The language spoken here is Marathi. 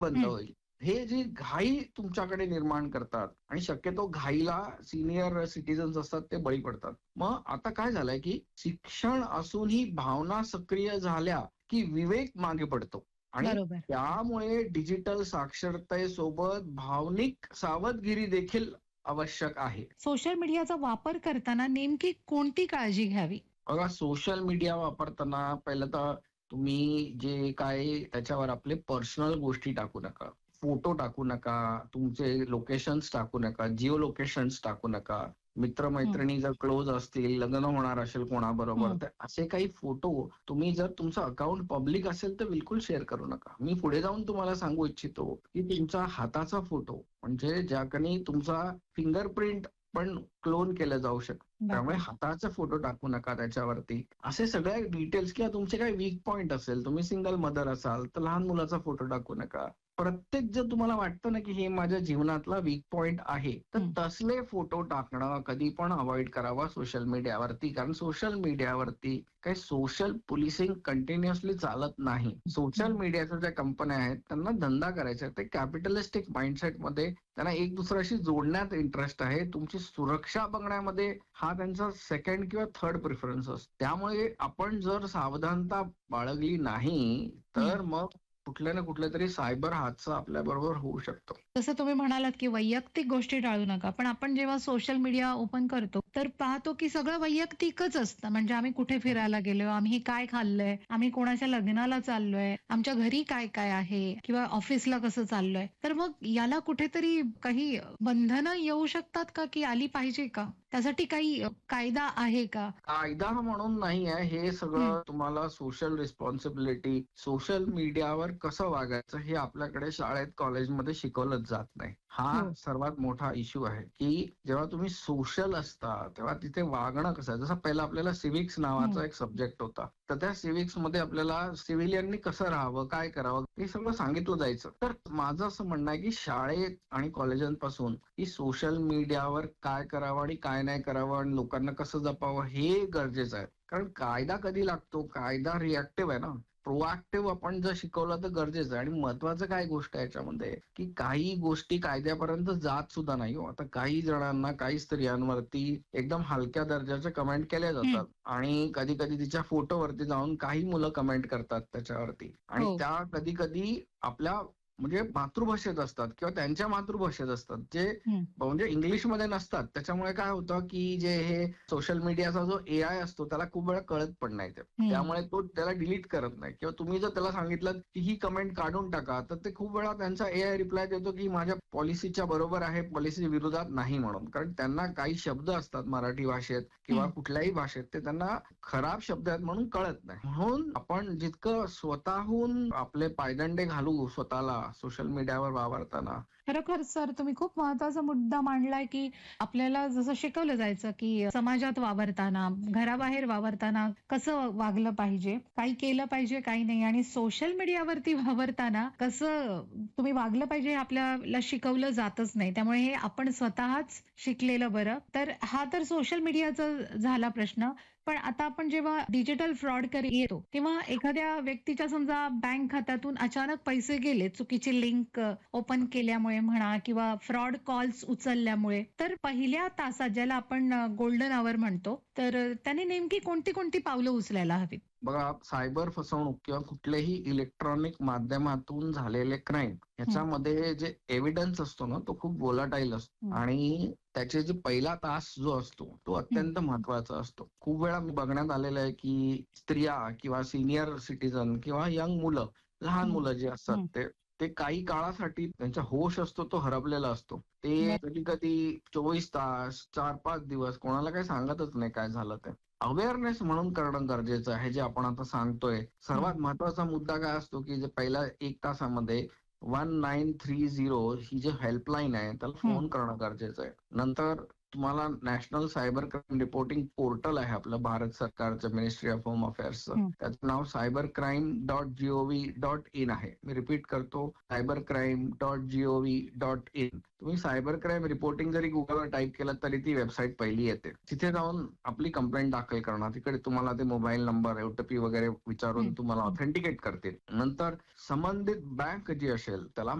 बंद हं. होईल. हे जी घाई तुमच्याकडे निर्माण करतात आणि शक्यतो घाईला सीनियर सिटीजन्स असतात ते बळी पडतात. मग आता काय झालंय, की शिक्षण असूनही भावना सक्रिय झाल्या, की विवेक मागे पडतो आणि बरोबर. त्यामुळे डिजिटल साक्षरतेसोबत भावनिक सावधगिरी देखील आवश्यक आहे. सोशल मीडियाचा वापर करताना नेमकी कोणती काळजी घ्यावी? बघा, सोशल मीडिया वापरताना पहिलं तर तुम्ही जे काय त्याच्यावर आपले पर्सनल गोष्टी टाकू नका. फोटो टाकू नका, तुमचे लोकेशन्स टाकू नका, जिओ लोकेशन्स टाकू नका. हं, मित्र-मैत्रिणी जर क्लोज असतील, लग्न होणार असेल कोणाबरोबर, हं. तर असे काही फोटो तुम्ही जर तुमचं अकाउंट पब्लिक असेल तर बिलकुल शेअर करू नका. मी पुढे जाऊन तुम्हाला सांगू इच्छितो, की तुमचा हाताचा फोटो म्हणजे ज्याकडे तुमचा फिंगरप्रिंट पण क्लोन केलं जाऊ शकतं. त्यामुळे बापरे! हाताचा फोटो टाकू नका त्याच्यावरती. असे सगळे डिटेल्स किंवा तुमचे काही वीक पॉइंट असेल, तुम्ही सिंगल मदर असाल, तर लहान मुलाचा फोटो टाकू नका. प्रत्येक जर तुम्हाला वाटतं ना, की हे माझ्या जीवनातला वीक पॉइंट आहे, तर हं, तसले फोटो टाकणं कधी पण अव्हॉइड करावा सोशल मीडियावरती. कारण सोशल मीडियावरती काही सोशल पोलिसिंग कंटिन्युअसली चालत नाही. सोशल हं. मीडियाच्या ज्या कंपन्या आहेत, त्यांना धंदा करायचा आहे. ते कॅपिटलिस्टिक माइंडसेटमध्ये त्यांना एक दुसऱ्याशी जोडण्यात इंटरेस्ट आहे. तुमची सुरक्षा बघण्यामध्ये हा त्यांचा सेकंड किंवा थर्ड प्रेफरन्स असतो. त्यामुळे आपण जर सावधानता बाळगली नाही, हं. तर मग कुठल्या ना कुठल्यातरी सायबर हादसा आपल्याबरोबर होऊ शकतो. जसं तुम्ही म्हणालात, की वैयक्तिक गोष्टी टाळू नका. पण आपण जेव्हा सोशल मीडिया ओपन करतो, तर पाहतो की सगळं वैयक्तिकच असतं. म्हणजे आम्ही कुठे फिरायला गेलोय, आम्ही काय खाल्लंय, आम्ही कोणाच्या लग्नाला चाललोय, आमच्या घरी काय-काय आहे किंवा ऑफिसला कसं चाललोय. तर मग याला कुठेतरी काही बंधनं येऊ शकतात का, की आली पाहिजे का? त्यासाठी काही कायदा आहे का? कायदा म्हणून नाही आहे, हे हं, सगळं तुम्हाला सोशल रिस्पॉन्सिबिलिटी, सोशल मीडियावर कसं वागायचं हे आपल्याकडे शाळेत, कॉलेजमध्ये शिकवलंच जात नाही. हा हो. सर्वात मोठा इश्यू आहे, की जेव्हा तुम्ही सोशल असता, तेव्हा तिथे वागणं कसं आहे. जसं पहिला आपल्याला सिव्हिक्स हं, नावाचा एक सब्जेक्ट होता. तर त्या सिव्हिक्समध्ये आपल्याला सिव्हिलियननी कसं राहावं, काय करावं, हे सगळं सांगितलं जायचं. तर माझं असं म्हणणं आहे, की शाळेत आणि कॉलेजांपासून की सोशल मीडियावर काय करावं आणि काय नाही करावं आणि लोकांना कसं जपावं हे गरजेचं आहे. कारण कायदा कधी लागतो? कायदा रिएक्टिव्ह आहे ना. प्रोएक्टिव्ह आपण जर शिकवलं तर गरजेचं आहे आणि महत्वाचं काय गोष्ट आहे याच्यामध्ये, की काही गोष्टी कायद्यापर्यंत जात सुद्धा नाही हो. आता काही जणांना, काही स्त्रियांवरती एकदम हलक्या दर्जाच्या कमेंट केल्या हं. जातात आणि कधी-कधी तिच्या फोटोवरती जाऊन काही मुलं कमेंट करतात त्याच्यावरती आणि हो. त्या कधी-कधी आपल्या म्हणजे मातृभाषेत असतात किंवा त्यांच्या मातृभाषेत असतात. जे हं, म्हणजे इंग्लिशमध्ये नसतात. त्याच्यामुळे काय होतं, की जे हे सोशल मीडियाचा जो एआय असतो त्याला खूप वेळा कळत पण नाही ते. हं. त्यामुळे तो त्याला डिलीट करत नाही किंवा तुम्ही जर त्याला सांगितलं, की ही कमेंट काढून टाका, तर ते खूप वेळा त्यांचा एआय रिप्लाय देतो, की माझ्या पॉलिसीच्या बरोबर आहे, पॉलिसी विरोधात नाही म्हणून. कारण त्यांना काही शब्द असतात मराठी भाषेत किंवा हं. कुठल्याही भाषेत ते त्यांना खराब शब्द आहेत म्हणून कळत नाही. म्हणून आपण जितकं स्वतःहून आपले पायदंडे घालू स्वतःला सोशल मीडियावर वावरताना. खरोखर सर तुम्ही खूप महत्वाचा मुद्दा मांडलाय, की आपल्याला जसं शिकवलं जायचं, की समाजात वावरताना, घराबाहेर वावरताना कसं वागलं पाहिजे, काही केलं पाहिजे, काही नाही आणि सोशल मीडियावरती वावरताना कसं तुम्ही वागलं पाहिजे हे आपल्याला शिकवलं जातच नाही. त्यामुळे हे आपण स्वतःच शिकलेलं बरं. तर हा तर सोशल मीडियाचा झाला प्रश्न. पण आता आपण जेव्हा डिजिटल फ्रॉडकडे येतो, तेव्हा एखाद्या व्यक्तीच्या समजा बँक खात्यातून अचानक पैसे गेले, चुकीची लिंक ओपन केल्यामुळे म्हणा किंवा फ्रॉड कॉल्स उचलल्यामुळे, तर पहिल्या तासात ज्याला आपण गोल्डन अवर म्हणतो, तर त्याने नेमकी कोणती पावलं उचलायला हवीत? बघा, सायबर फसवणूक किंवा कुठल्याही इलेक्ट्रॉनिक माध्यमातून झालेले क्राईम हं, ह्याच्यामध्ये जे एव्हिडन्स असतो ना तो खूप व्होलाटाईल असतो हं, आणि त्याचे जे पहिला तास जो असतो तो हं, अत्यंत महत्वाचा असतो. खूप वेळा मी बघण्यात आलेलं आहे की स्त्रिया किंवा सिनियर सिटीजन किंवा यंग मुलं, लहान हं, मुलं जे असतात हं. ते ते काही काळासाठी त्यांचा होश असतो तो हरपलेला असतो. ते बरं. कधी कधी 24 तास, 4-5 दिवस कोणाला काही सांगतच नाही काय झालं ते. अवेअरनेस म्हणून करणं गरजेचं आहे, जे आपण आता सांगतोय. हं, सर्वात महत्वाचा मुद्दा काय असतो, की जे पहिल्या 1 तासामध्ये 1930 ही जी हेल्पलाईन आहे, त्याला हं, फोन करणं गरजेचं आहे. नंतर तुम्हाला national cyber crime reporting portal आहे आपलं भारत सरकारचं मिनिस्ट्री ऑफ होम अफेअर्सचं. हं. त्याचं नाव cybercrime.gov.in आहे. मी रिपीट करतो, cybercrime.gov.in. तुम्ही सायबर क्राईम रिपोर्टिंग जरी गुगलवर टाईप केलं तरी ती वेबसाईट पहिली येते. तिथे जाऊन आपली कंप्लेंट दाखल करणार. तिकडे तुम्हाला ते मोबाईल नंबर, OTP वगैरे विचारून हं, तुम्हाला हं. ऑथेंटिकेट करतील. नंतर संबंधित बँक जी असेल त्याला